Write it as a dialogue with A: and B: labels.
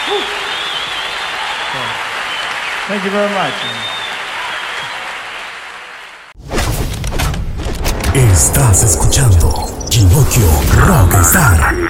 A: Thank you very much.
B: Estás escuchando Chinokyo Rockstar.